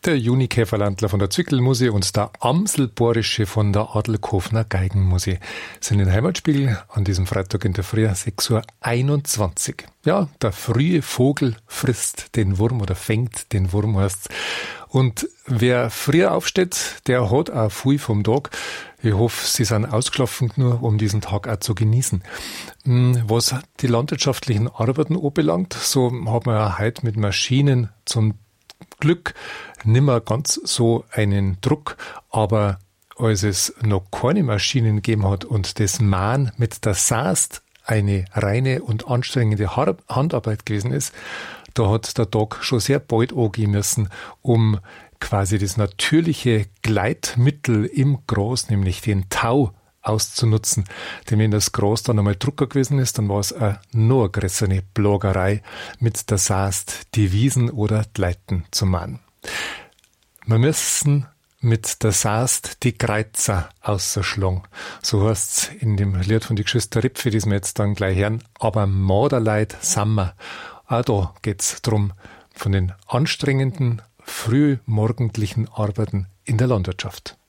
Der Junikäferlandler von der Zwickelmusik und der Amselbohrische von der Adelkofner Geigenmusik sind in Heimatspiegel an diesem Freitag in der Früh 6:21 Uhr. Ja, der frühe Vogel frisst den Wurm oder fängt den Wurm, heißt's. Und wer früher aufsteht, der hat auch viel vom Tag. Ich hoffe, Sie sind ausgeschlafen genug, um diesen Tag auch zu genießen. Was die landwirtschaftlichen Arbeiten anbelangt, so hat man ja heute mit Maschinen zum Glück nimmer ganz so einen Druck, aber als es noch keine Maschinen gegeben hat und das Mahn mit der Saast eine reine und anstrengende Handarbeit gewesen ist, da hat der Tag schon sehr bald angehen müssen, um quasi das natürliche Gleitmittel im Gras, nämlich den Tau, auszunutzen. Denn wenn das Gras dann einmal Drucker gewesen ist, dann war es eine noch größere Plagerei, mit der Saast die Wiesen oder die Leiten zu mahnen. Wir müssen mit der Saast die Kreuzer ausschlagen. So heißt's in dem Lied von die Geschwister Ripfe, das wir jetzt dann gleich hören. Aber Maderleid sind wir. Auch da geht's drum, von den anstrengenden, frühmorgendlichen Arbeiten in der Landwirtschaft.